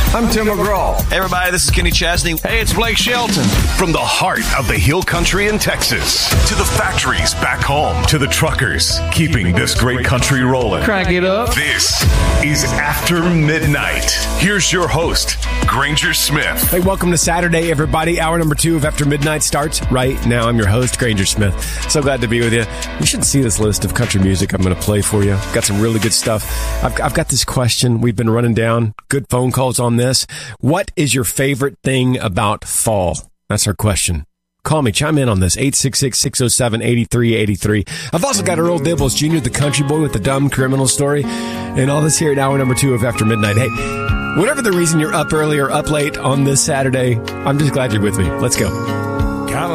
I'm Tim McGraw. Hey, everybody, this is Kenny Chesney. Hey, it's Blake Shelton. From the heart of the Hill Country in Texas to the factories back home to the truckers keeping this great country rolling. Crank it up. This is After Midnight. Here's your host, Granger Smith. Hey, welcome to Saturday, everybody. Hour number 2 of After Midnight starts right now. I'm your host, Granger Smith. So glad to be with you. You should see this list of country music I'm going to play for you. Got some really good stuff. I've got this question. We've been running down good phone calls on this. What is your favorite thing about fall? That's our question. Call me. Chime in on this. 866-607-8383. I've also got Earl Dibbles Jr., the country boy with the dumb criminal story, and all this here at hour number 2 of After Midnight. Hey, whatever the reason you're up early or up late on this Saturday, I'm just glad you're with me. Let's go.